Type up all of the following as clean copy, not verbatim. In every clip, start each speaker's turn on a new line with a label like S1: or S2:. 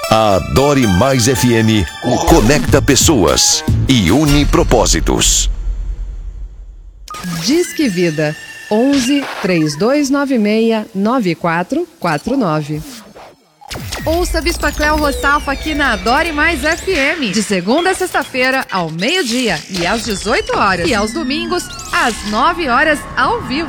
S1: A Adore Mais FM conecta pessoas e une propósitos.
S2: Disque Vida 11 3296 9449.
S3: Ouça Bispa Cléo Roçalfa aqui na Adore Mais FM, de segunda a sexta-feira, ao meio-dia e às 18 horas. E aos domingos, às 9 horas, ao vivo.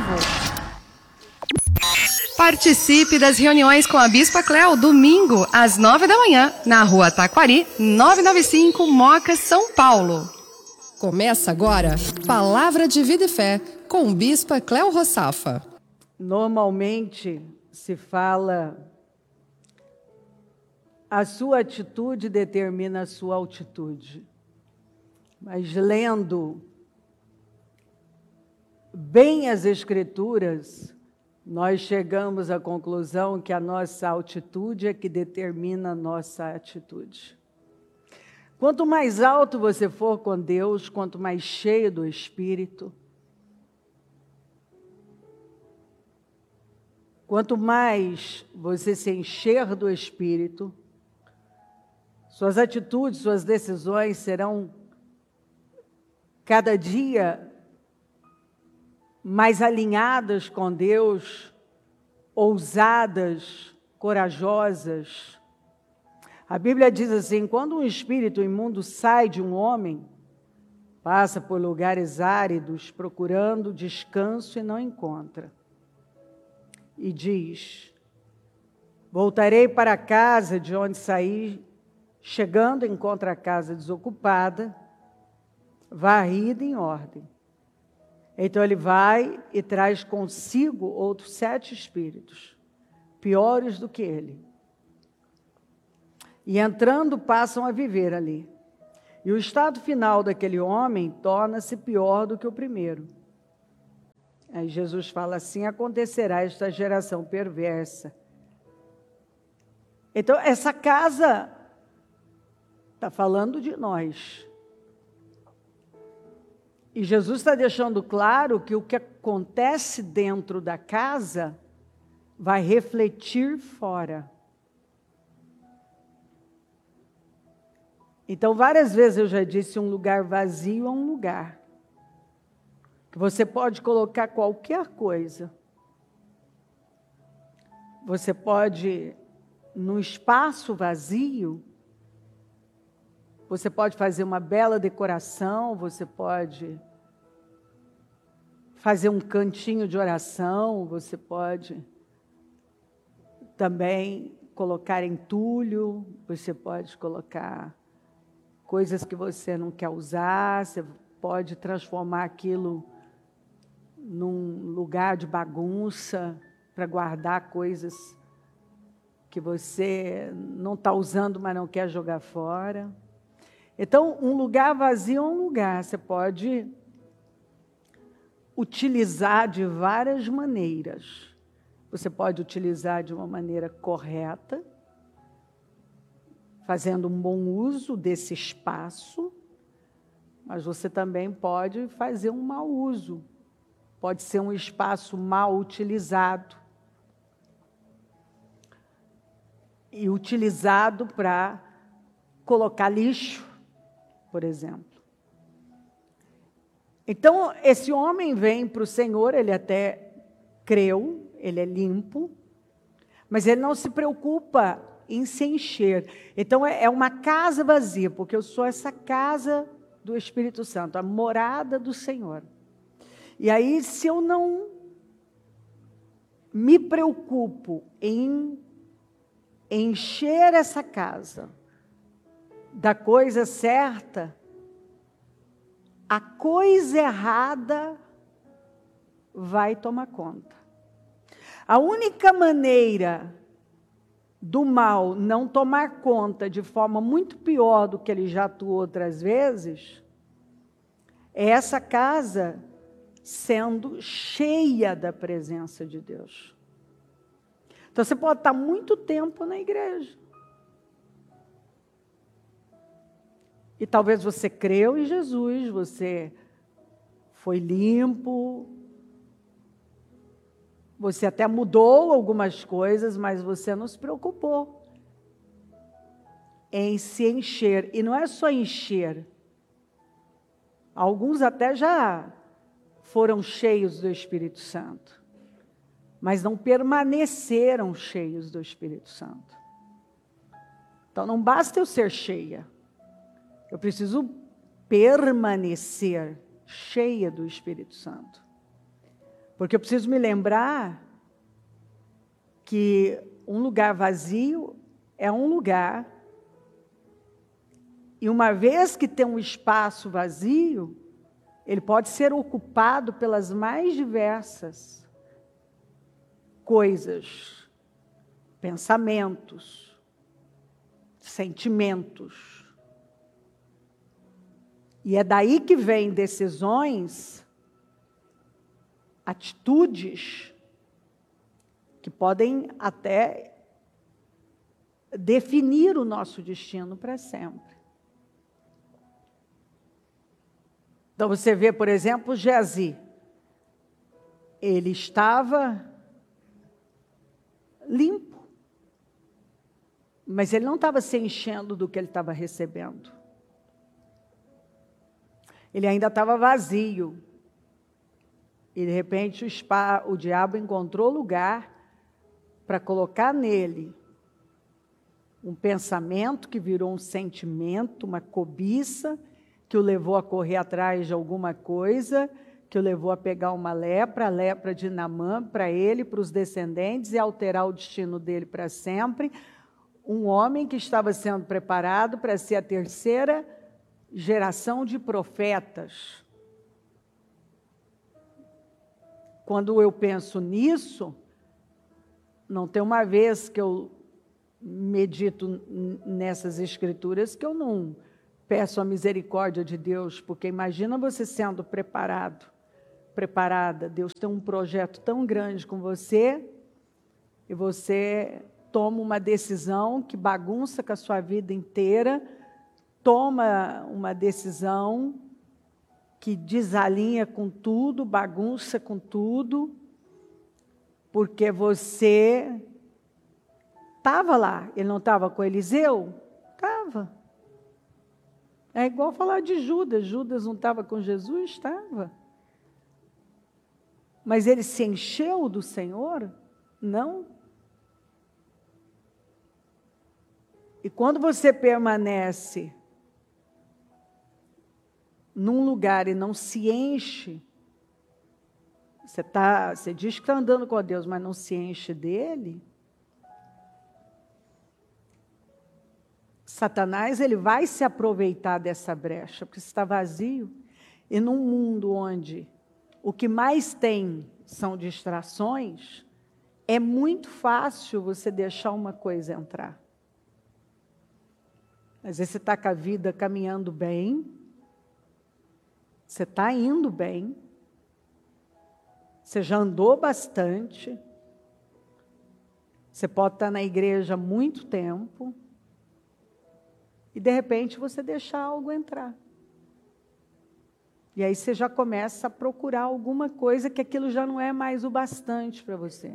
S3: Participe das reuniões com a Bispa Cléo, domingo, às 9 da manhã, na Rua Taquari, 995, Moca, São Paulo.
S2: Começa agora Palavra de Vida e Fé, com Bispa Cléo Roçalfa.
S4: Normalmente se fala: a sua atitude determina a sua altitude. Mas lendo bem as Escrituras, nós chegamos à conclusão que a nossa altitude é que determina a nossa atitude. Quanto mais alto você for com Deus, quanto mais cheio do Espírito, quanto mais você se encher do Espírito, suas atitudes, suas decisões serão cada dia mais alinhadas com Deus, ousadas, corajosas. A Bíblia diz assim: quando um espírito imundo sai de um homem, passa por lugares áridos procurando descanso e não encontra. E diz: voltarei para a casa de onde saí. Chegando, encontra a casa desocupada, varrida em ordem. Então ele vai e traz consigo outros 7 espíritos, piores do que ele. E entrando, passam a viver ali. E o estado final daquele homem torna-se pior do que o primeiro. Aí Jesus fala assim: acontecerá esta geração perversa. Então essa casa está falando de nós. E Jesus está deixando claro que o que acontece dentro da casa vai refletir fora. Então, várias vezes eu já disse: um lugar vazio é um lugar que você pode colocar qualquer coisa. Você pode, num espaço vazio, você pode fazer uma bela decoração, você pode fazer um cantinho de oração, você pode também colocar entulho, você pode colocar coisas que você não quer usar, você pode transformar aquilo num lugar de bagunça para guardar coisas que você não está usando, mas não quer jogar fora. Então, um lugar vazio é um lugar, você pode utilizar de várias maneiras. Você pode utilizar de uma maneira correta, fazendo um bom uso desse espaço, mas você também pode fazer um mau uso. Pode ser um espaço mal utilizado e utilizado para colocar lixo, por exemplo. Então, esse homem vem para o Senhor, ele até creu, ele é limpo, mas ele não se preocupa em se encher. Então, é uma casa vazia, porque eu sou essa casa do Espírito Santo, a morada do Senhor. E aí, se eu não me preocupo em encher essa casa da coisa certa, a coisa errada vai tomar conta. A única maneira do mal não tomar conta de forma muito pior do que ele já atuou outras vezes, é essa casa sendo cheia da presença de Deus. Então você pode estar muito tempo na igreja. E talvez você creu em Jesus, você foi limpo, você até mudou algumas coisas, mas você não se preocupou em se encher. E não é só encher. Alguns até já foram cheios do Espírito Santo, mas não permaneceram cheios do Espírito Santo. Então não basta eu ser cheia. Eu preciso permanecer cheia do Espírito Santo. Porque eu preciso me lembrar que um lugar vazio é um lugar, e uma vez que tem um espaço vazio, ele pode ser ocupado pelas mais diversas coisas, pensamentos, sentimentos. E é daí que vêm decisões, atitudes, que podem até definir o nosso destino para sempre. Então você vê, por exemplo, Geazi. Ele estava limpo, mas ele não estava se enchendo do que ele estava recebendo. Ele ainda estava vazio. E de repente o diabo encontrou lugar para colocar nele um pensamento que virou um sentimento, uma cobiça, que o levou a correr atrás de alguma coisa, que o levou a pegar uma lepra, a lepra de Naamã, para ele, para os descendentes, e alterar o destino dele para sempre. Um homem que estava sendo preparado para ser a terceira geração de profetas. Quando eu penso nisso, não tem uma vez que eu medito nessas escrituras que eu não peço a misericórdia de Deus, porque imagina você sendo preparada, Deus tem um projeto tão grande com você, e você toma uma decisão que bagunça com a sua vida inteira, toma uma decisão que desalinha com tudo, bagunça com tudo, porque você estava lá. Ele não estava com Eliseu? Estava. É igual falar de Judas. Judas não estava com Jesus? Estava. Mas ele se encheu do Senhor? Não. E quando você permanece num lugar e não se enche, você diz que está andando com Deus, mas não se enche dele, Satanás ele vai se aproveitar dessa brecha, porque está vazio. E num mundo onde o que mais tem são distrações, é muito fácil você deixar uma coisa entrar. Às vezes você está com a vida caminhando bem, você está indo bem, você já andou bastante, você pode estar na igreja há muito tempo, e de repente você deixa algo entrar. E aí você já começa a procurar alguma coisa que aquilo já não é mais o bastante para você.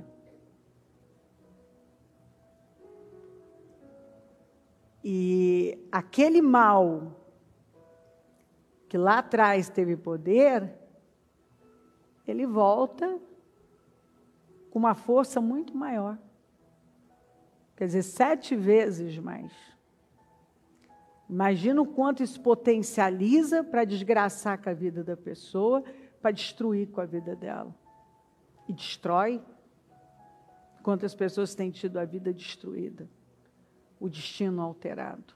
S4: E aquele mal que lá atrás teve poder, ele volta com uma força muito maior. Quer dizer, 7 vezes mais. Imagina o quanto isso potencializa para desgraçar com a vida da pessoa, para destruir com a vida dela. E destrói. Quantas pessoas têm tido a vida destruída, o destino alterado.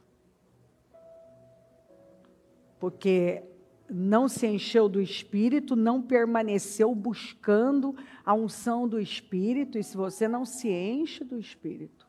S4: Porque não se encheu do Espírito, não permaneceu buscando a unção do Espírito, e se você não se enche do Espírito,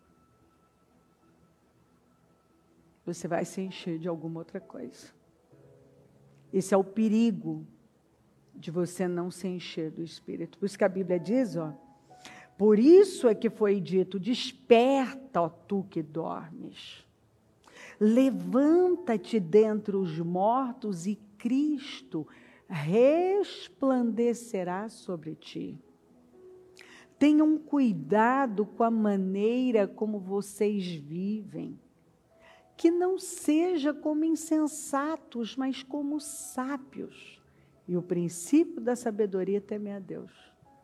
S4: você vai se encher de alguma outra coisa. Esse é o perigo de você não se encher do Espírito. Por isso que a Bíblia diz, por isso é que foi dito, desperta, ó tu que dormes. Levanta-te dentre os mortos e Cristo resplandecerá sobre ti. Tenham cuidado com a maneira como vocês vivem. que não seja como insensatos, mas como sábios. E o princípio da sabedoria é temer a Deus.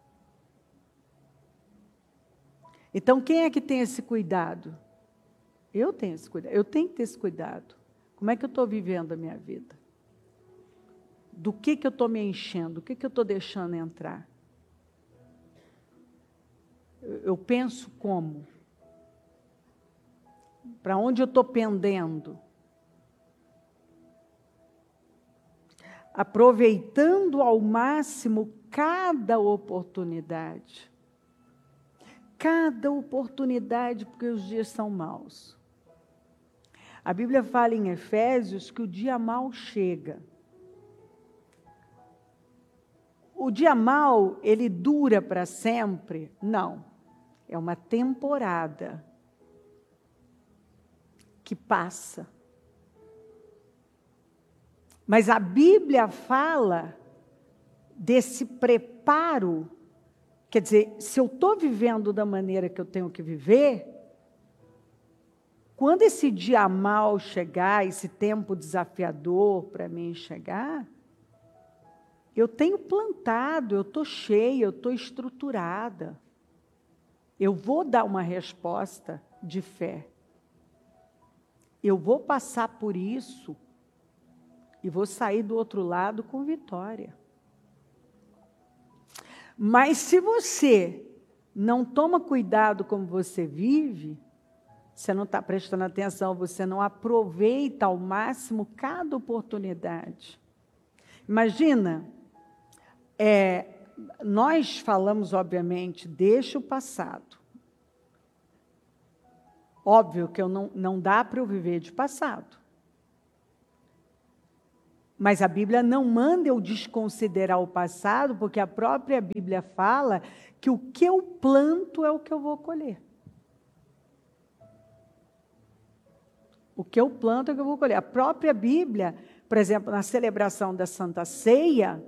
S4: Então, quem é que tem esse cuidado? Eu tenho esse cuidado. Eu tenho que ter esse cuidado. Como é que eu estou vivendo a minha vida? Do que eu estou me enchendo? O que eu estou deixando entrar? Eu penso como? Para onde eu estou pendendo? Aproveitando ao máximo cada oportunidade. Cada oportunidade, porque os dias são maus. A Bíblia fala em Efésios que o dia mau chega. O dia mau, ele dura para sempre? Não. É uma temporada que passa. Mas a Bíblia fala desse preparo. Quer dizer, se eu estou vivendo da maneira que eu tenho que viver, quando esse dia mau chegar, esse tempo desafiador para mim chegar, eu tenho plantado, eu estou cheia, eu estou estruturada. Eu vou dar uma resposta de fé. Eu vou passar por isso e vou sair do outro lado com vitória. Mas se você não toma cuidado como você vive, você não está prestando atenção, você não aproveita ao máximo cada oportunidade. Imagina, nós falamos, obviamente, deixa o passado. Óbvio que não dá para eu viver de passado. Mas a Bíblia não manda eu desconsiderar o passado, porque a própria Bíblia fala que o que eu planto é o que eu vou colher. O que eu planto é o que eu vou colher. A própria Bíblia, por exemplo, na celebração da Santa Ceia,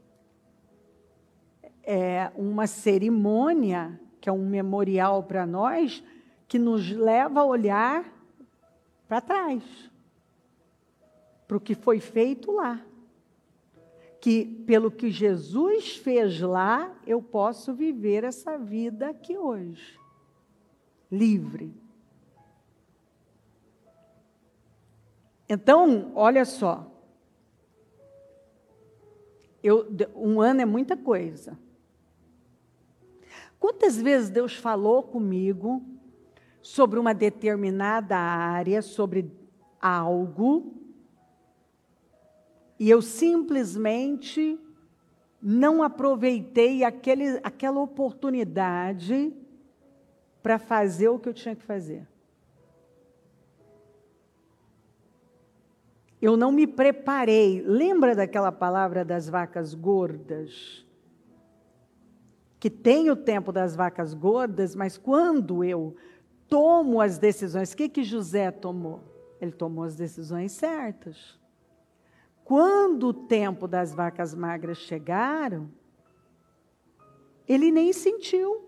S4: é uma cerimônia, que é um memorial para nós, que nos leva a olhar para trás, para o que foi feito lá. Que pelo que Jesus fez lá, eu posso viver essa vida aqui hoje, livre. Então, olha só, um ano é muita coisa. Quantas vezes Deus falou comigo sobre uma determinada área, sobre algo, e eu simplesmente não aproveitei aquela oportunidade para fazer o que eu tinha que fazer. Eu não me preparei. Lembra daquela palavra das vacas gordas? Que tem o tempo das vacas gordas, mas quando eu tomo as decisões, o que José tomou? Ele tomou as decisões certas. Quando o tempo das vacas magras chegaram, ele nem sentiu.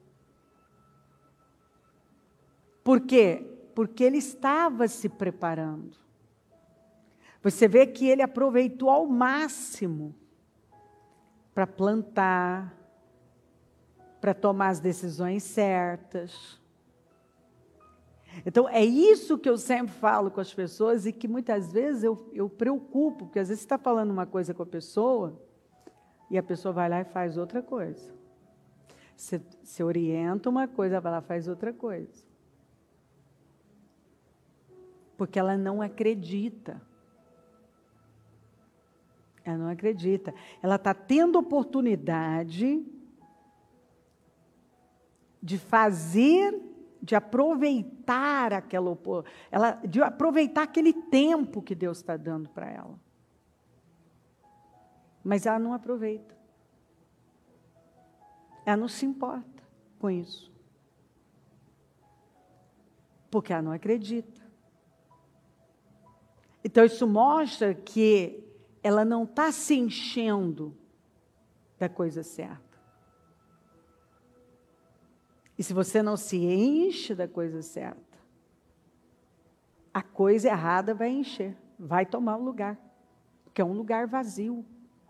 S4: Por quê? Porque ele estava se preparando. Você vê que ele aproveitou ao máximo para plantar, para tomar as decisões certas. Então, é isso que eu sempre falo com as pessoas e que muitas vezes eu preocupo, porque às vezes você está falando uma coisa com a pessoa e a pessoa vai lá e faz outra coisa. Você orienta uma coisa, vai lá e faz outra coisa. Porque ela não acredita. Ela não acredita. Ela está tendo oportunidade de fazer, de aproveitar de aproveitar aquele tempo que Deus está dando para ela. Mas ela não aproveita. Ela não se importa com isso. Porque ela não acredita. Então, isso mostra que ela não está se enchendo da coisa certa. E se você não se enche da coisa certa, a coisa errada vai encher, vai tomar o lugar, porque é um lugar vazio.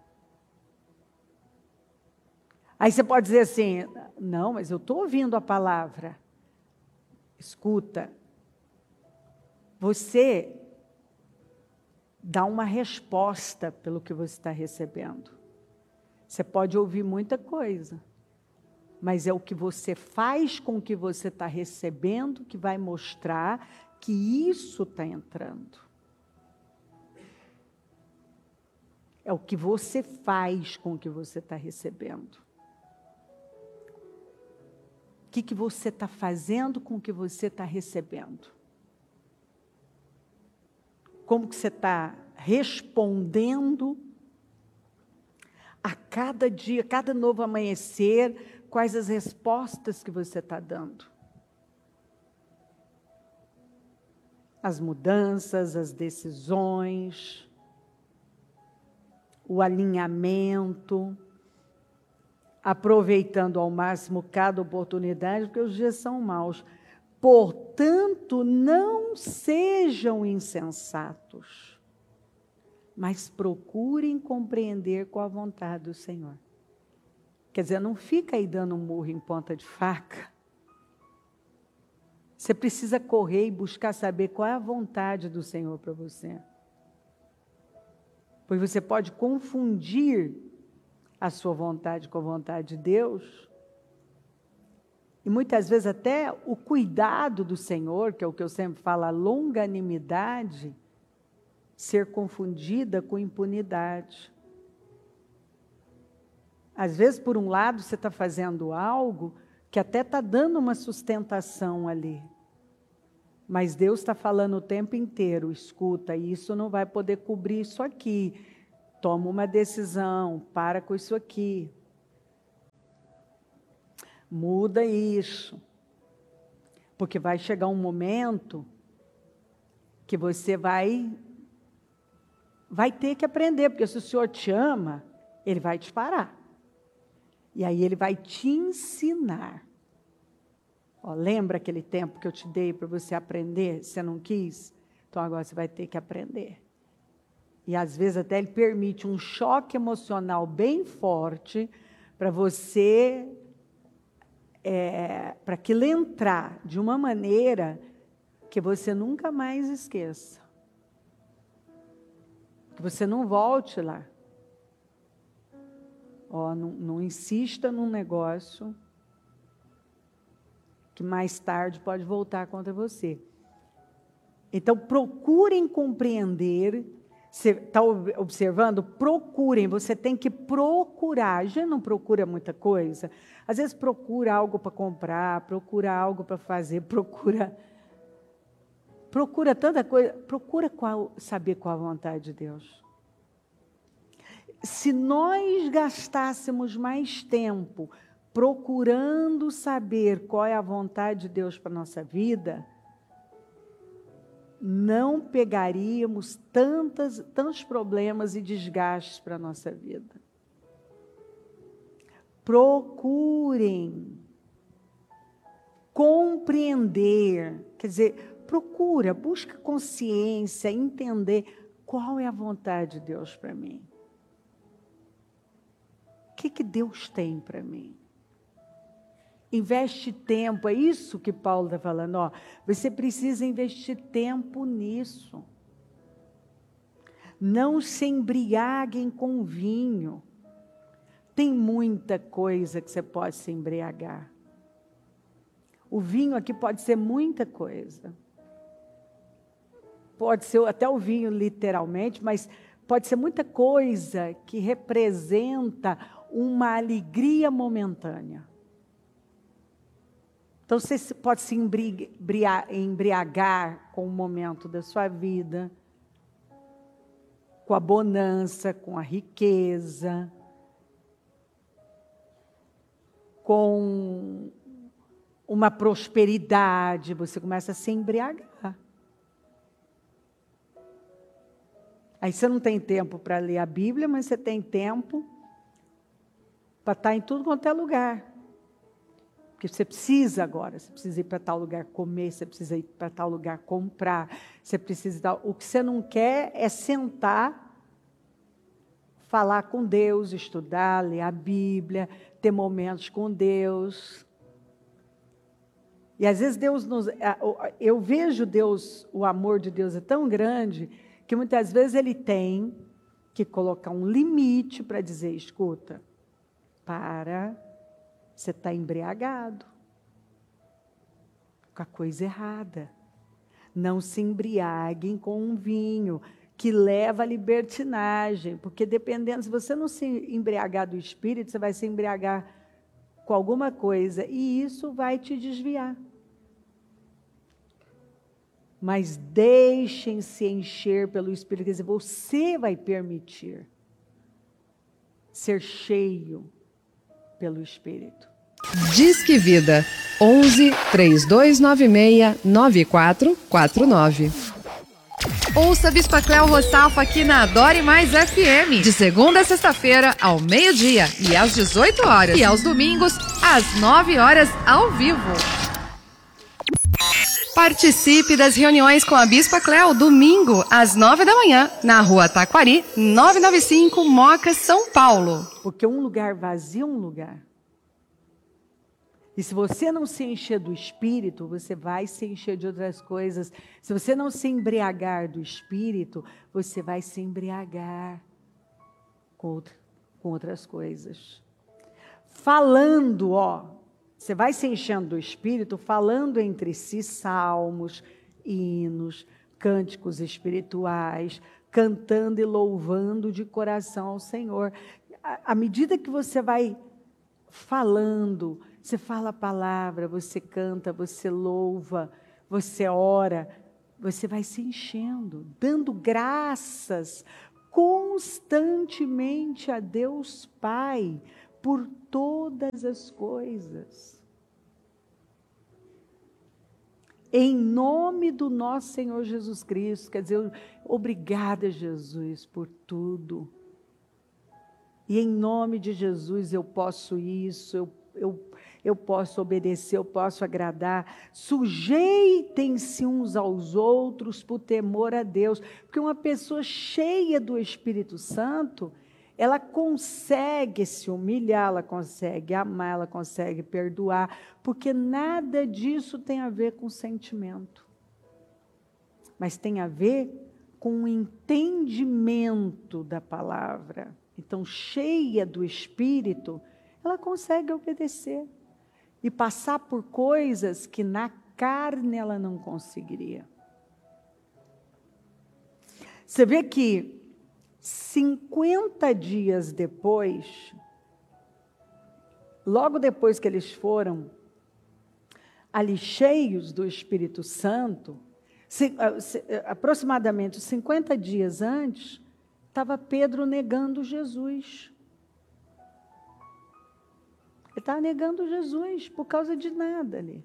S4: Aí você pode dizer assim, não, mas eu estou ouvindo a palavra. Escuta, você dá uma resposta pelo que você está recebendo. Você pode ouvir muita coisa, mas é o que você faz com o que você está recebendo que vai mostrar que isso está entrando. É o que você faz com o que você está recebendo. O que você está fazendo com o que você está recebendo? Como que você está respondendo a cada dia, cada novo amanhecer, quais as respostas que você está dando? As mudanças, as decisões, o alinhamento, aproveitando ao máximo cada oportunidade, porque os dias são maus. Portanto, não sejam insensatos, mas procurem compreender qual a vontade do Senhor. Quer dizer, não fica aí dando um murro em ponta de faca. Você precisa correr e buscar saber qual é a vontade do Senhor para você. Pois você pode confundir a sua vontade com a vontade de Deus. E muitas vezes até o cuidado do Senhor, que é o que eu sempre falo, a longanimidade, ser confundida com impunidade. Às vezes, por um lado, você está fazendo algo que até está dando uma sustentação ali. Mas Deus está falando o tempo inteiro, escuta, isso não vai poder cobrir isso aqui. Toma uma decisão, para com isso aqui. Muda isso. Porque vai chegar um momento que você vai ter que aprender, porque se o Senhor te ama, Ele vai te parar. E aí Ele vai te ensinar. Ó, lembra aquele tempo que eu te dei para você aprender? Você não quis? Então agora você vai ter que aprender. E às vezes até Ele permite um choque emocional bem forte para você, para aquilo entrar de uma maneira que você nunca mais esqueça. Que você não volte lá. Ó, não insista num negócio que mais tarde pode voltar contra você. Então, procurem compreender. Você está observando? Procurem, você tem que procurar. A gente não procura muita coisa. Às vezes procura algo para comprar, procura algo para fazer, procura tanta coisa. Procura saber qual a vontade de Deus. Se nós gastássemos mais tempo procurando saber qual é a vontade de Deus para a nossa vida, não pegaríamos tantos problemas e desgastes para a nossa vida. Procurem compreender, quer dizer, busca consciência, entender qual é a vontade de Deus para mim. O que Deus tem para mim? Investe tempo, é isso que Paulo está falando. Ó, você precisa investir tempo nisso. Não se embriaguem com vinho. Tem muita coisa que você pode se embriagar. O vinho aqui pode ser muita coisa. Pode ser até o vinho literalmente, mas pode ser muita coisa que representa uma alegria momentânea. Então, você pode se embriagar com o momento da sua vida, com a bonança, com a riqueza, com uma prosperidade, você começa a se embriagar. Aí você não tem tempo para ler a Bíblia, mas você tem tempo para estar em tudo quanto é lugar. Porque Porque você precisa agora, você precisa ir para tal lugar comer, você precisa ir para tal lugar comprar, você precisa... O que você não quer é sentar, falar com Deus, estudar, ler a Bíblia, ter momentos com Deus. E às vezes eu vejo Deus, o amor de Deus é tão grande, que muitas vezes Ele tem que colocar um limite para dizer, escuta, você está embriagado com a coisa errada. Não se embriaguem com um vinho que leva à libertinagem, porque dependendo, se você não se embriagar do Espírito, você vai se embriagar com alguma coisa, e isso vai te desviar. Mas deixem-se encher pelo Espírito, quer dizer, você vai permitir ser cheio pelo Espírito.
S2: Disque Vida 11 3296 9449.
S3: Ouça Bispa Cléo Roçalfa aqui na Adore Mais FM, de segunda a sexta-feira, ao meio-dia e às 18 horas. E aos domingos, às 9 horas, ao vivo. Participe das reuniões com a Bispa Cléo, domingo, às 9 da manhã, na Rua Taquari, 995, Moca, São Paulo.
S4: Porque um lugar vazio é um lugar. E se você não se encher do Espírito, você vai se encher de outras coisas. Se você não se embriagar do Espírito, você vai se embriagar com outras coisas. Falando, você vai se enchendo do Espírito, falando entre si salmos, hinos, cânticos espirituais, cantando e louvando de coração ao Senhor. À medida que você vai falando, você fala a palavra, você canta, você louva, você ora, você vai se enchendo, dando graças constantemente a Deus Pai por todas as coisas. Em nome do nosso Senhor Jesus Cristo, quer dizer, obrigada, Jesus, por tudo. E em nome de Jesus eu posso isso, eu posso obedecer, eu posso agradar. Sujeitem-se uns aos outros por temor a Deus. Porque uma pessoa cheia do Espírito Santo, ela consegue se humilhar, ela consegue amar, ela consegue perdoar, porque nada disso tem a ver com sentimento. Mas tem a ver com o entendimento da palavra. Então, cheia do Espírito, ela consegue obedecer e passar por coisas que na carne ela não conseguiria. Você vê que 50 dias depois, logo depois que eles foram ali cheios do Espírito Santo, aproximadamente 50 dias antes, estava Pedro negando Jesus. Ele estava negando Jesus por causa de nada ali.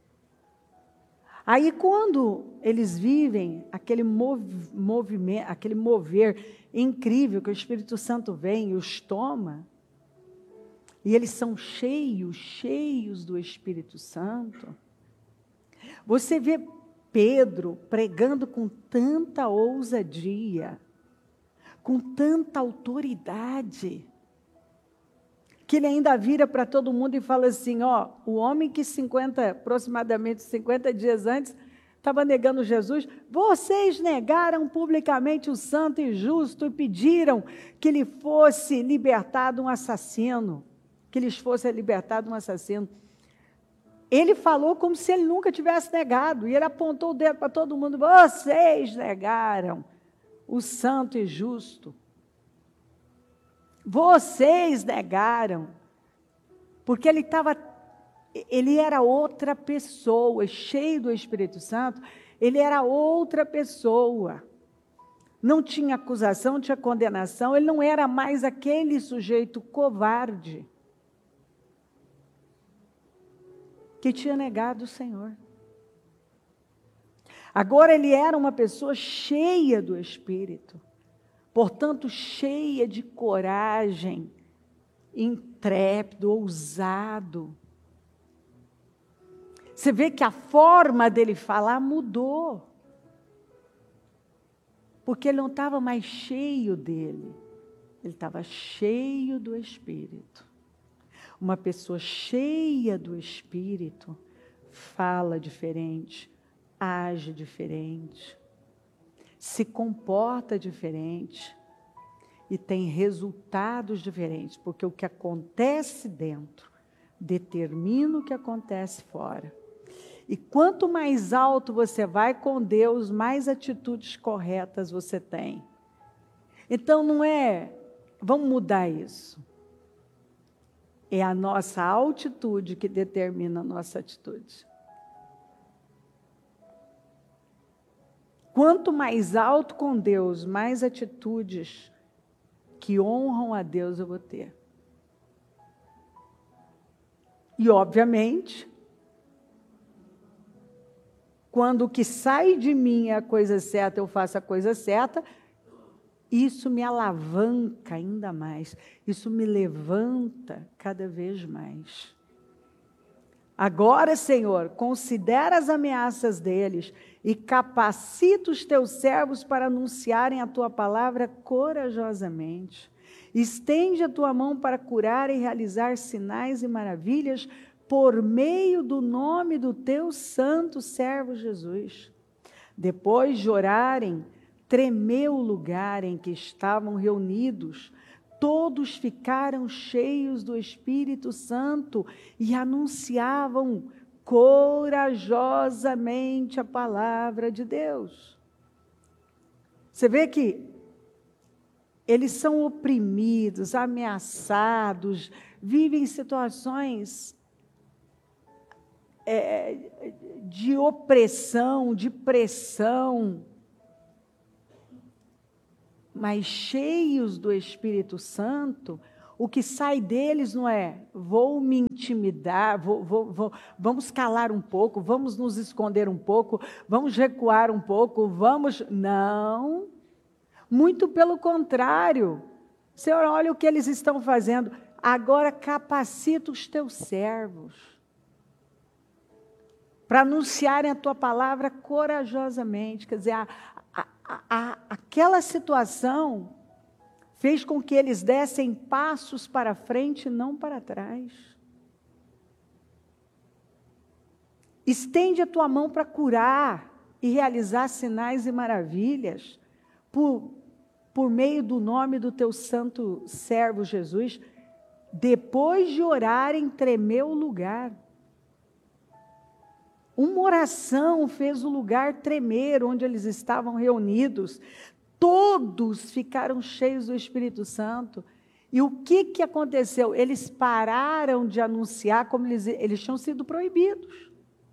S4: Aí quando eles vivem aquele movimento, aquele mover incrível que o Espírito Santo vem e os toma, e eles são cheios do Espírito Santo, você vê Pedro pregando com tanta ousadia, com tanta autoridade, que ele ainda vira para todo mundo e fala assim, o homem que aproximadamente 50 dias antes estava negando Jesus, vocês negaram publicamente o santo e justo e pediram que ele fosse libertado um assassino, que lhes fosse libertado um assassino. Ele falou como se ele nunca tivesse negado, e ele apontou o dedo para todo mundo, vocês negaram o santo e justo. Vocês negaram, porque ele era outra pessoa, cheio do Espírito Santo, ele era outra pessoa. Não tinha acusação, não tinha condenação, ele não era mais aquele sujeito covarde que tinha negado o Senhor. Agora ele era uma pessoa cheia do Espírito, portanto cheia de coragem, intrépido, ousado. Você vê que a forma dele falar mudou. Porque ele não estava mais cheio dele. Ele estava cheio do Espírito. Uma pessoa cheia do Espírito fala diferente, age diferente, se comporta diferente e tem resultados diferentes, porque o que acontece dentro determina o que acontece fora. E quanto mais alto você vai com Deus, mais atitudes corretas você tem. Então não é, vamos mudar isso. É a nossa altitude que determina a nossa atitude. Quanto mais alto com Deus, mais atitudes que honram a Deus eu vou ter. E, obviamente, quando o que sai de mim é a coisa certa, eu faço a coisa certa, isso me alavanca ainda mais. Isso me levanta cada vez mais. Agora, Senhor, considera as ameaças deles e capacita os teus servos para anunciarem a tua palavra corajosamente. Estende a tua mão para curar e realizar sinais e maravilhas por meio do nome do teu santo servo Jesus. Depois de orarem, tremeu o lugar em que estavam reunidos. Todos ficaram cheios do Espírito Santo e anunciavam corajosamente a palavra de Deus. Você vê que eles são oprimidos, ameaçados, vivem situações de opressão, de pressão, mas cheios do Espírito Santo, o que sai deles não é, vou me intimidar, vamos calar um pouco, vamos nos esconder um pouco, vamos recuar um pouco, não, muito pelo contrário. Senhor, olha o que eles estão fazendo, agora capacita os teus servos para anunciarem a tua palavra corajosamente, quer dizer, aquela situação fez com que eles dessem passos para frente e não para trás. Estende a tua mão para curar e realizar sinais e maravilhas por meio do nome do teu santo servo Jesus. Depois de orarem, tremeu o lugar. Uma oração fez o lugar tremer onde eles estavam reunidos. Todos ficaram cheios do Espírito Santo. E o que aconteceu? Eles pararam de anunciar como eles tinham sido proibidos.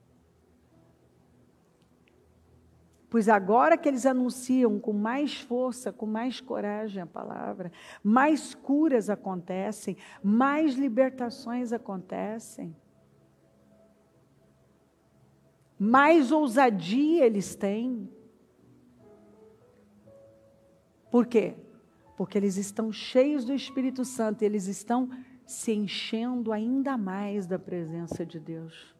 S4: Pois agora que eles anunciam com mais força, com mais coragem a palavra, mais curas acontecem, mais libertações acontecem. Mais ousadia eles têm. Por quê? Porque eles estão cheios do Espírito Santo, e eles estão se enchendo ainda mais da presença de Deus.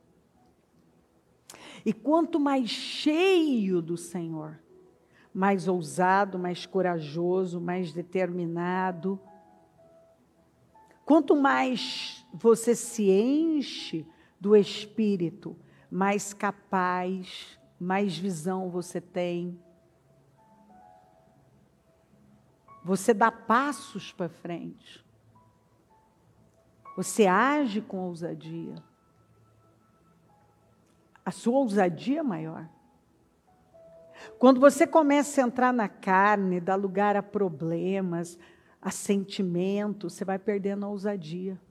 S4: E quanto mais cheio do Senhor, mais ousado, mais corajoso, mais determinado, quanto mais você se enche do Espírito, mais capaz, mais visão você tem. Você dá passos para frente. Você age com ousadia. A sua ousadia é maior. Quando você começa a entrar na carne, dá lugar a problemas, a sentimentos, você vai perdendo a ousadia.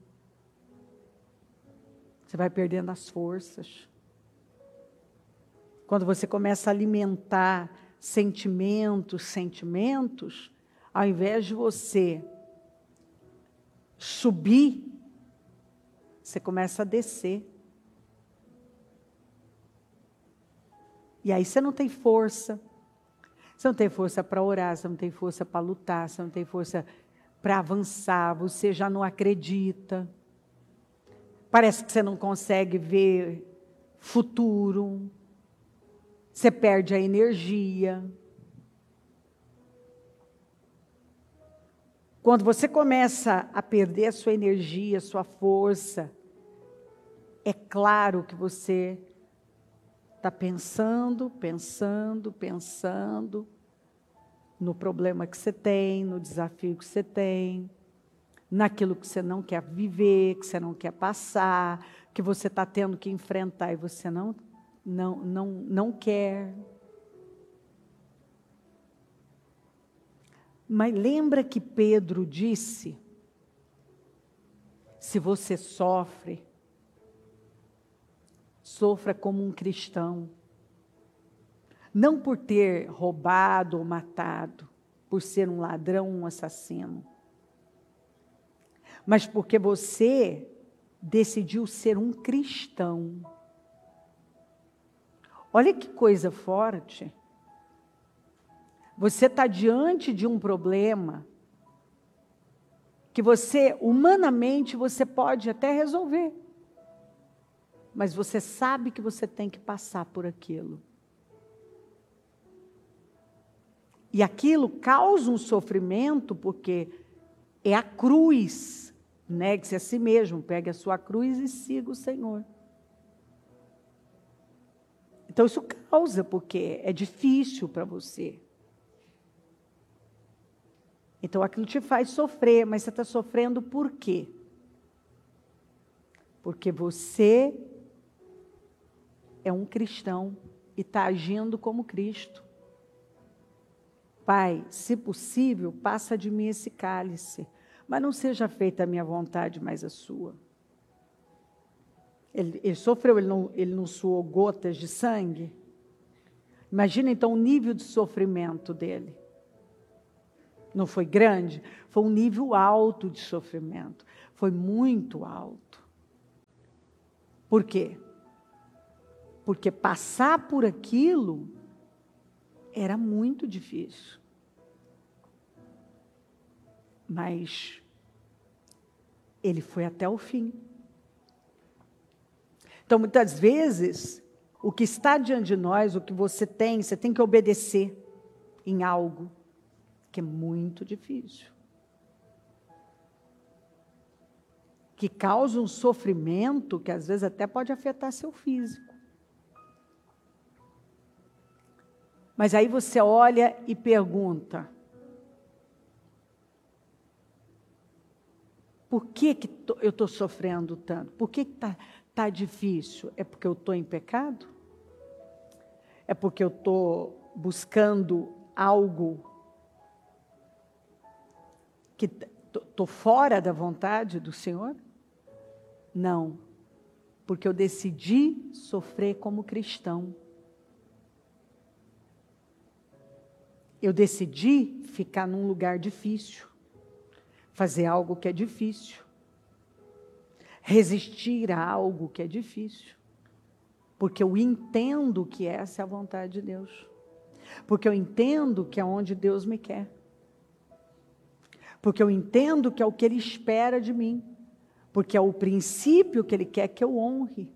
S4: Você vai perdendo as forças. Quando você começa a alimentar sentimentos, ao invés de você subir, você começa a descer. E aí você não tem força. Você não tem força para orar, você não tem força para lutar, você não tem força para avançar, você já não acredita. Parece que você não consegue ver futuro, você perde a energia. Quando você começa a perder a sua energia, a sua força, é claro que você está pensando no problema que você tem, no desafio que você tem, naquilo que você não quer viver, que você não quer passar, que você está tendo que enfrentar e você não quer. Mas lembra que Pedro disse, se você sofre, sofra como um cristão. Não por ter roubado ou matado, por ser um ladrão, um assassino. Mas porque você decidiu ser um cristão. Olha que coisa forte. Você está diante de um problema que você, humanamente, você pode até resolver. Mas você sabe que você tem que passar por aquilo. E aquilo causa um sofrimento, porque é a cruz. Negue-se a si mesmo, pegue a sua cruz e siga o Senhor. Então isso causa, porque é difícil para você. Então aquilo te faz sofrer, mas você está sofrendo por quê? Porque você é um cristão e está agindo como Cristo. Pai, se possível, passa de mim esse cálice, mas não seja feita a minha vontade, mas a sua. Ele sofreu, ele não suou gotas de sangue? Imagina então o nível de sofrimento dele. Não foi grande? Foi um nível alto de sofrimento. Foi muito alto. Por quê? Porque passar por aquilo era muito difícil. Mas ele foi até o fim. Então, muitas vezes, o que está diante de nós, o que você tem que obedecer em algo que é muito difícil. Que causa um sofrimento que às vezes até pode afetar seu físico. Mas aí você olha e pergunta, por que eu estou sofrendo tanto? Por que está difícil? É porque eu estou em pecado? É porque eu estou buscando algo que estou fora da vontade do Senhor? Não, porque eu decidi sofrer como cristão. Eu decidi ficar num lugar difícil, fazer algo que é difícil, resistir a algo que é difícil, porque eu entendo que essa é a vontade de Deus, porque eu entendo que é onde Deus me quer, porque eu entendo que é o que Ele espera de mim, porque é o princípio que Ele quer que eu honre.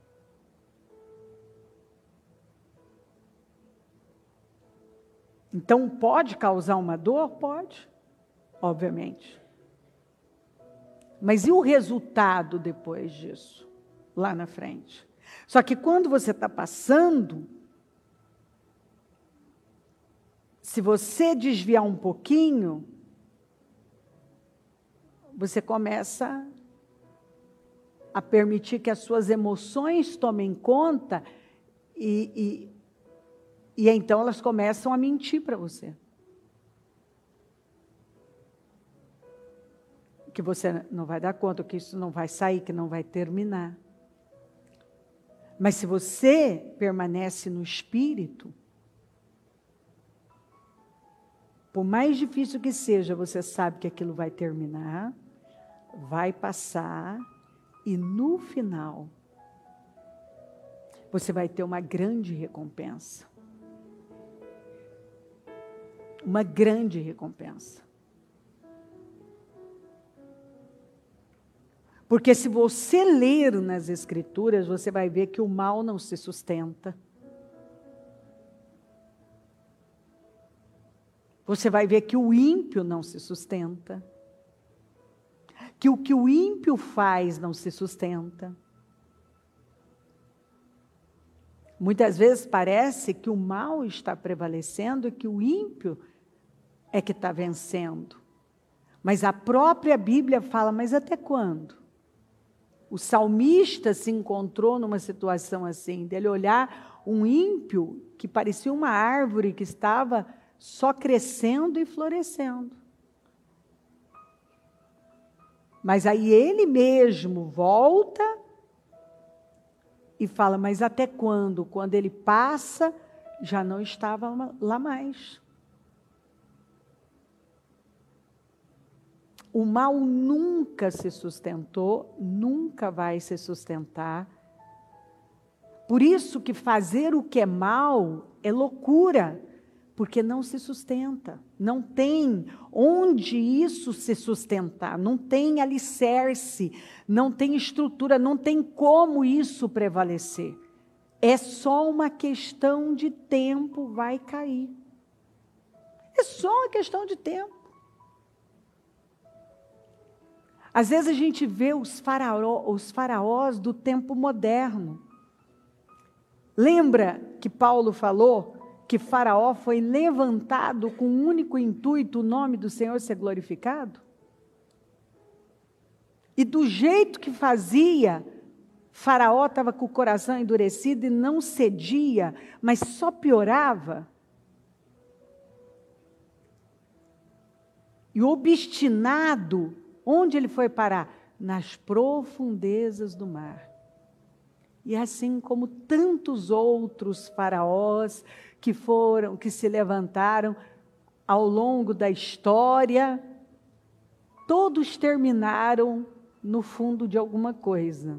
S4: Então, pode causar uma dor? Pode, obviamente. Mas e o resultado depois disso? Lá na frente. Só que quando você está passando, se você desviar um pouquinho, você começa a permitir que as suas emoções tomem conta e então elas começam a mentir para você. Que você não vai dar conta, que isso não vai sair, que não vai terminar. Mas se você permanece no Espírito, por mais difícil que seja, você sabe que aquilo vai terminar, vai passar, e no final, você vai ter uma grande recompensa. Uma grande recompensa. Porque se você ler nas Escrituras, você vai ver que o mal não se sustenta. Você vai ver que o ímpio não se sustenta. Que o ímpio faz não se sustenta. Muitas vezes parece que o mal está prevalecendo e que o ímpio é que está vencendo. Mas a própria Bíblia fala, mas até quando? O salmista se encontrou numa situação assim, dele olhar um ímpio que parecia uma árvore que estava só crescendo e florescendo. Mas aí ele mesmo volta e fala, mas até quando? Quando ele passa, já não estava lá mais. O mal nunca se sustentou, nunca vai se sustentar. Por isso que fazer o que é mal é loucura, porque não se sustenta. Não tem onde isso se sustentar, não tem alicerce, não tem estrutura, não tem como isso prevalecer. É só uma questão de tempo, vai cair. É só uma questão de tempo. Às vezes a gente vê os faraós do tempo moderno. Lembra que Paulo falou que Faraó foi levantado com o único intuito, o nome do Senhor ser glorificado? E do jeito que fazia, Faraó estava com o coração endurecido e não cedia, mas só piorava. E obstinado, onde ele foi parar? Nas profundezas do mar. E assim como tantos outros faraós que se levantaram ao longo da história, todos terminaram no fundo de alguma coisa.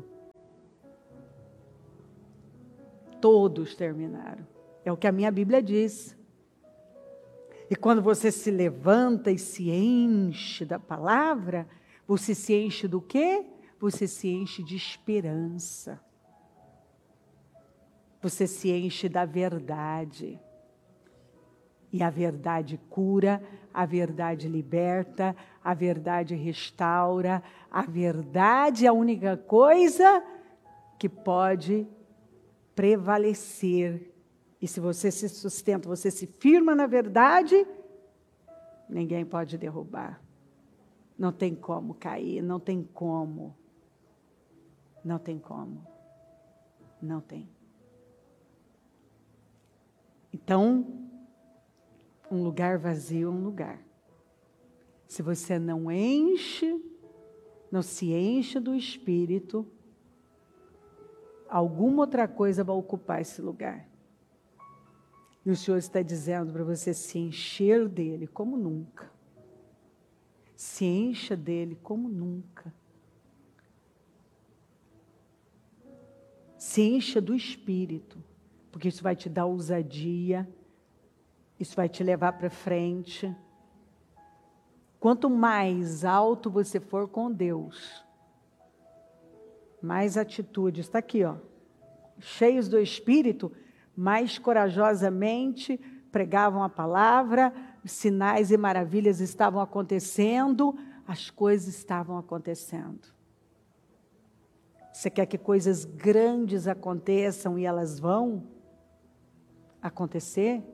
S4: Todos terminaram. É o que a minha Bíblia diz. E quando você se levanta e se enche da palavra, você se enche do quê? Você se enche de esperança. Você se enche da verdade. E a verdade cura, a verdade liberta, a verdade restaura. A verdade é a única coisa que pode prevalecer. E se você se sustenta, você se firma na verdade, ninguém pode derrubar. Não tem como cair, não tem como. Não tem como. Não tem. Então, um lugar vazio é um lugar. Se você não se enche do Espírito, alguma outra coisa vai ocupar esse lugar. E o Senhor está dizendo para você se encher dele como nunca. Se encha dele como nunca. Se encha do Espírito, porque isso vai te dar ousadia, isso vai te levar para frente. Quanto mais alto você for com Deus, mais atitude, está aqui, ó, cheios do Espírito, mais corajosamente pregavam a palavra, sinais e maravilhas estavam acontecendo, as coisas estavam acontecendo. Você quer que coisas grandes aconteçam e elas vão acontecer?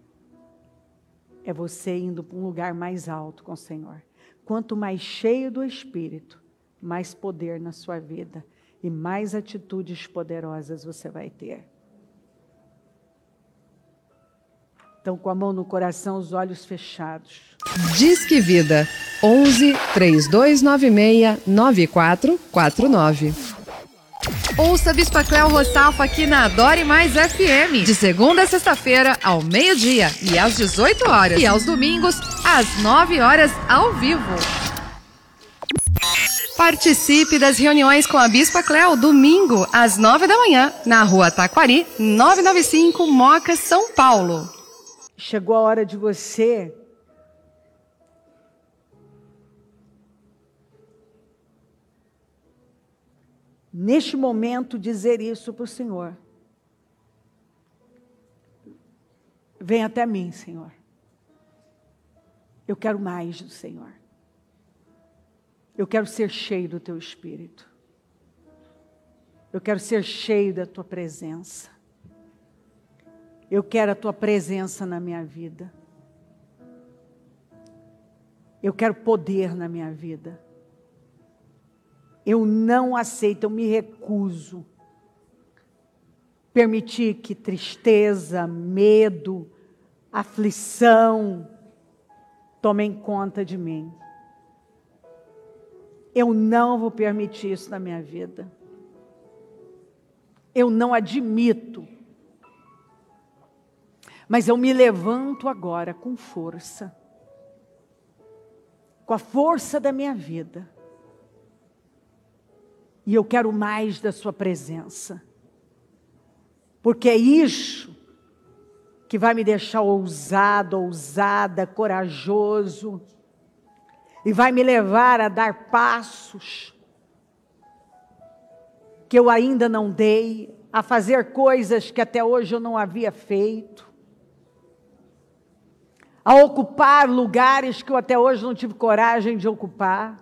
S4: É você indo para um lugar mais alto com o Senhor. Quanto mais cheio do Espírito, mais poder na sua vida e mais atitudes poderosas você vai ter. Então, com a mão no coração, os olhos fechados.
S2: Disque Vida 11 3296 9449.
S3: Ouça a Bispa Cléo Rossalfa aqui na Adore Mais FM, de segunda a sexta-feira, ao meio-dia e às 18 horas. E aos domingos, às 9 horas, ao vivo. Participe das reuniões com a Bispa Cléo, domingo, às 9 da manhã, na Rua Taquari, 995, Moca, São Paulo.
S4: Chegou a hora de você neste momento, dizer isso para o Senhor. Vem até mim, Senhor. Eu quero mais do Senhor. Eu quero ser cheio do Teu Espírito. Eu quero ser cheio da Tua presença. Eu quero a Tua presença na minha vida. Eu quero poder na minha vida. Eu não aceito, eu me recuso permitir que tristeza, medo, aflição tomem conta de mim. Eu não vou permitir isso na minha vida. Eu não admito. Mas eu me levanto agora com força. Com a força da minha vida. E eu quero mais da sua presença. Porque é isso que vai me deixar ousado, ousada, corajoso. E vai me levar a dar passos que eu ainda não dei, a fazer coisas que até hoje eu não havia feito, a ocupar lugares que eu até hoje não tive coragem de ocupar.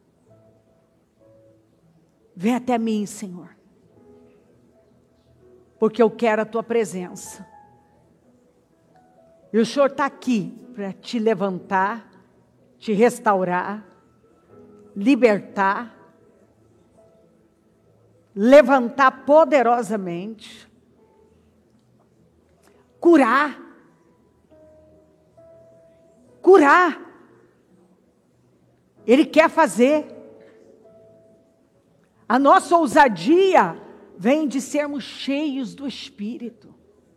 S4: Vem até mim, Senhor, porque eu quero a Tua presença. E o Senhor está aqui para te levantar, te restaurar, libertar, levantar poderosamente, curar. Ele quer fazer. A nossa ousadia vem de sermos cheios do Espírito.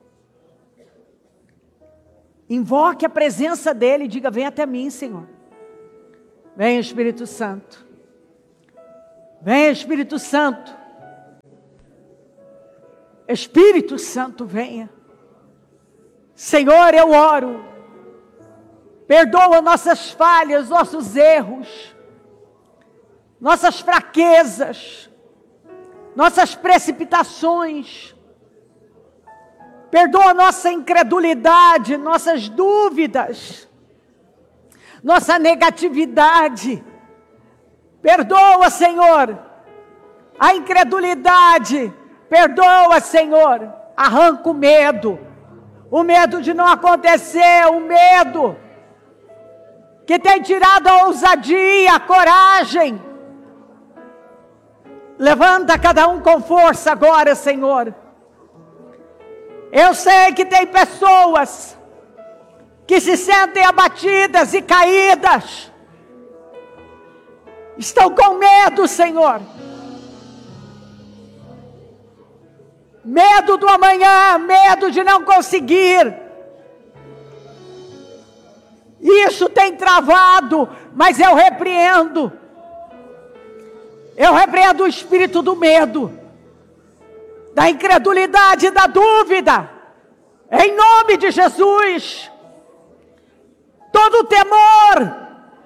S4: Invoque a presença dEle e diga: vem até mim, Senhor. Vem, Espírito Santo. Vem, Espírito Santo. Espírito Santo, venha. Senhor, eu oro. Perdoa nossas falhas, nossos erros, nossas fraquezas, nossas precipitações. Perdoa nossa incredulidade, nossas dúvidas, nossa negatividade. Perdoa, Senhor, a incredulidade. Perdoa, Senhor. Arranca o medo de não acontecer, o medo que tem tirado a ousadia, a coragem. Levanta cada um com força agora, Senhor. Eu sei que tem pessoas que se sentem abatidas e caídas. Estão com medo, Senhor. Medo do amanhã, medo de não conseguir. Isso tem travado, mas eu repreendo. Eu repreendo o espírito do medo, da incredulidade, da dúvida. Em nome de Jesus. Todo temor,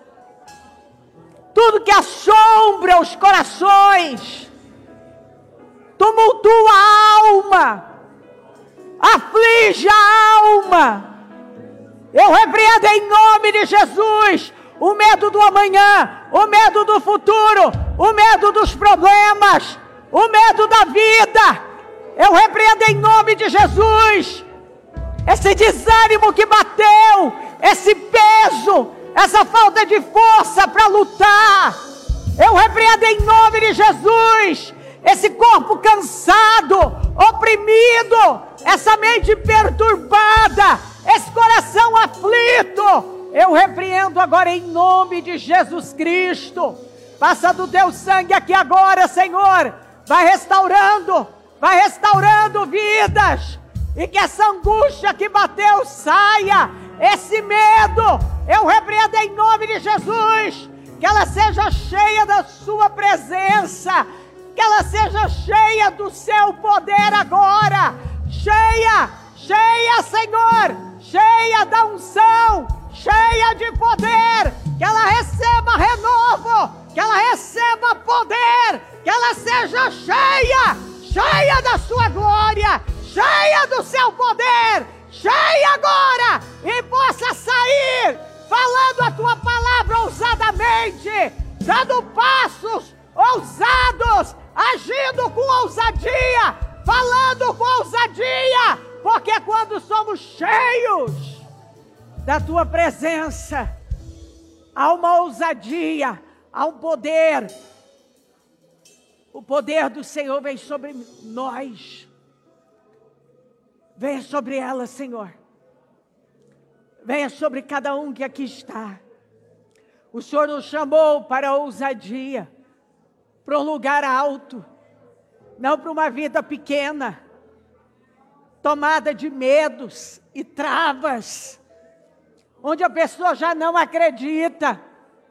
S4: tudo que assombra os corações, tumultua a alma, aflige a alma. Eu repreendo em nome de Jesus o medo do amanhã, o medo do futuro, o medo dos problemas, o medo da vida. Eu repreendo em nome de Jesus esse desânimo que bateu, esse peso, essa falta de força para lutar. Eu repreendo em nome de Jesus esse corpo cansado, oprimido, essa mente perturbada, esse coração aflito. Eu repreendo agora em nome de Jesus Cristo. Passa do teu sangue aqui agora, Senhor. Vai restaurando vidas. E que essa angústia que bateu saia. Esse medo, eu repreendo em nome de Jesus. Que ela seja cheia da sua presença. Que ela seja cheia do seu poder agora. Cheia, Senhor. Cheia da unção. Cheia de poder. Que ela receba renovo. Que ela receba poder. que ela seja cheia, cheia da sua glória, cheia do seu poder, cheia agora, e possa sair falando a tua palavra ousadamente, dando passos ousados, agindo com ousadia, falando com ousadia, porque quando somos cheios da tua presença, há uma ousadia, há um poder. O poder do Senhor vem sobre nós. Venha sobre ela, Senhor. Venha sobre cada um que aqui está. O Senhor nos chamou para a ousadia, para um lugar alto, não para uma vida pequena, tomada de medos e travas, onde a pessoa já não acredita.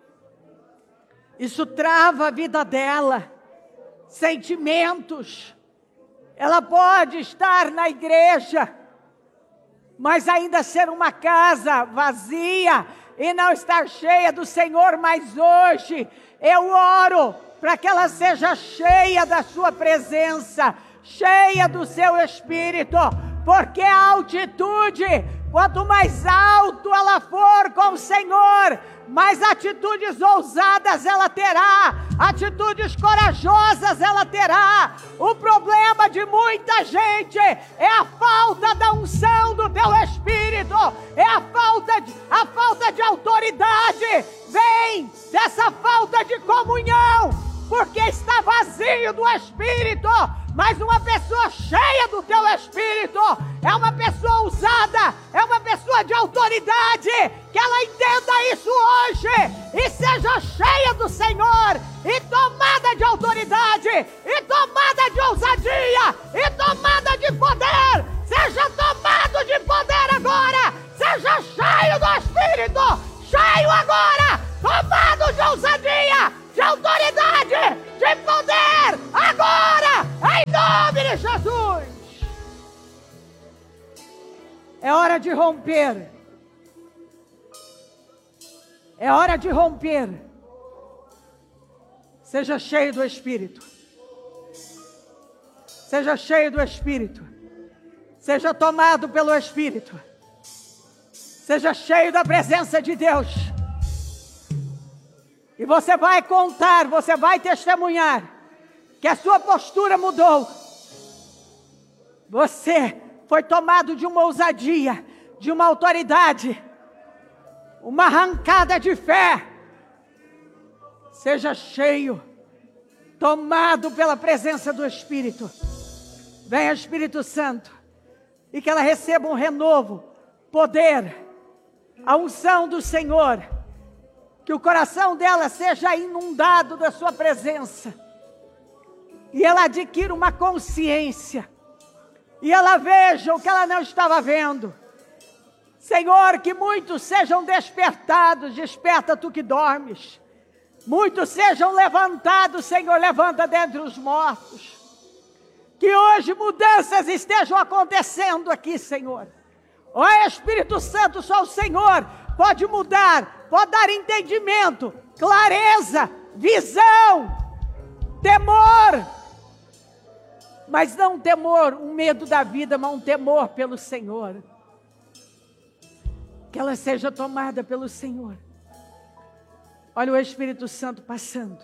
S4: Isso trava a vida dela. Sentimentos. Ela pode estar na igreja, mas ainda ser uma casa vazia e não estar cheia do Senhor. Mas hoje eu oro para que ela seja cheia da sua presença, cheia do seu Espírito, porque a altitude, quanto mais alto ela for com o Senhor, mais atitudes ousadas ela terá, atitudes corajosas ela terá. O problema de muita gente é a falta da unção do teu Espírito, é a falta de autoridade, vem dessa falta de comunhão, porque está vazio do Espírito. Mas uma pessoa cheia do teu Espírito é uma pessoa ousada, é uma pessoa de autoridade, que ela entenda isso hoje e seja cheia do Senhor, e tomada de autoridade, e tomada de ousadia, e tomada de poder. Seja tomado de poder agora, seja cheio do Espírito, cheio agora, tomado de ousadia, de autoridade, de poder, agora, em nome de Jesus. É hora de romper. É hora de romper. Seja cheio do Espírito. Seja cheio do Espírito. Seja tomado pelo Espírito. Seja cheio da presença de Deus. E você vai contar, você vai testemunhar que a sua postura mudou. Você foi tomado de uma ousadia, de uma autoridade, uma arrancada de fé. Seja cheio, tomado pela presença do Espírito. Venha, Espírito Santo, e que ela receba um renovo, poder, a unção do Senhor. Que o coração dela seja inundado da sua presença. E ela adquira uma consciência. E ela veja o que ela não estava vendo. Senhor, que muitos sejam despertados. Desperta tu que dormes. Muitos sejam levantados, Senhor, levanta dentre os mortos. Que hoje mudanças estejam acontecendo aqui, Senhor. Ó Espírito Santo, só o Senhor pode mudar, pode dar entendimento, clareza, visão, temor. Mas não um temor, um medo da vida, mas um temor pelo Senhor. Que ela seja tomada pelo Senhor. Olha o Espírito Santo passando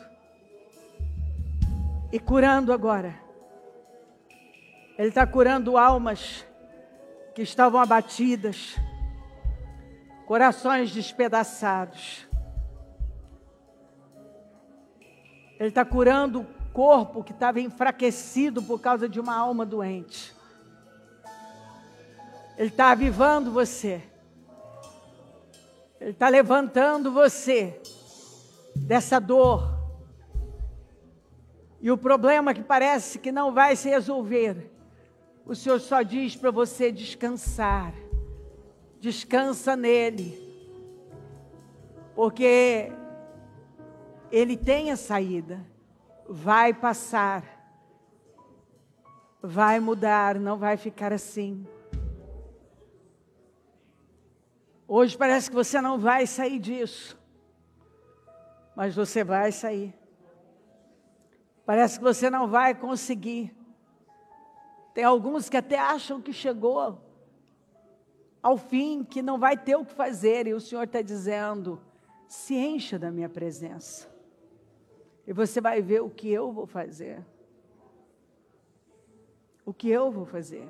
S4: e curando agora. Ele está curando almas que estavam abatidas, corações despedaçados. Ele está curando o corpo que estava enfraquecido por causa de uma alma doente. Ele está avivando você. Ele está levantando você dessa dor. E o problema que parece que não vai se resolver, o Senhor só diz para você descansar. Descansa nele. Porque ele tem a saída. Vai passar. Vai mudar, não vai ficar assim. Hoje parece que você não vai sair disso. Mas você vai sair. Parece que você não vai conseguir. Tem alguns que até acham que chegou ao fim, que não vai ter o que fazer. E o Senhor está dizendo, se encha da minha presença. E você vai ver o que eu vou fazer. O que eu vou fazer.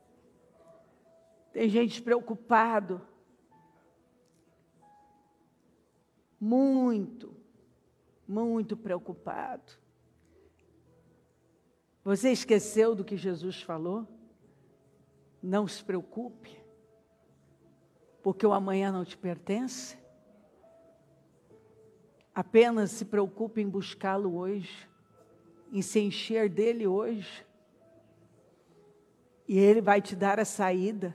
S4: Tem gente preocupado. Muito preocupado. Você esqueceu do que Jesus falou? Não se preocupe, porque o amanhã não te pertence. Apenas se preocupe em buscá-lo hoje, em se encher dele hoje. E ele vai te dar a saída.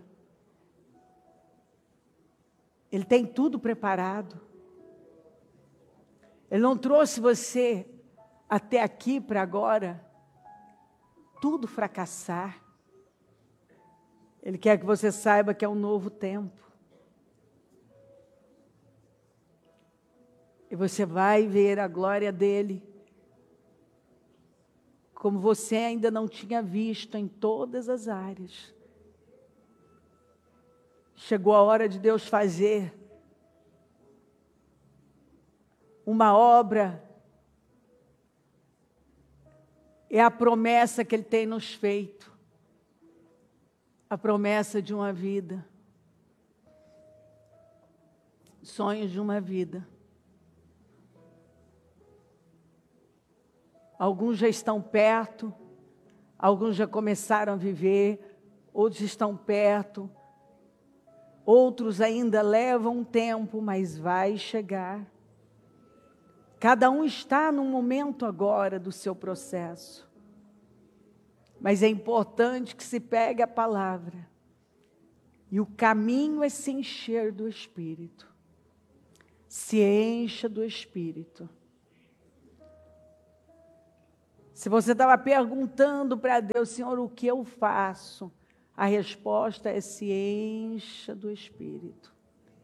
S4: Ele tem tudo preparado. Ele não trouxe você até aqui para agora tudo fracassar. Ele quer que você saiba que é um novo tempo. E você vai ver a glória dele como você ainda não tinha visto em todas as áreas. Chegou a hora de Deus fazer uma obra. É a promessa que Ele tem nos feito. A promessa de uma vida. Sonhos de uma vida. Alguns já estão perto. Alguns já começaram a viver. Outros estão perto. Outros ainda levam um tempo, mas vai chegar. Cada um está num momento agora do seu processo. Mas é importante que se pegue a palavra. E o caminho é se encher do Espírito. Se encha do Espírito. Se você estava perguntando para Deus, Senhor, o que eu faço? A resposta é se encha do Espírito.